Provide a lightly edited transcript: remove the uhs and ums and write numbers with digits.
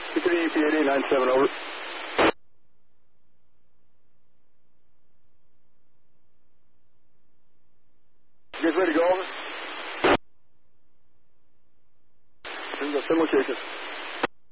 3 UP 8897, over. You guys ready to go, over? Sim location.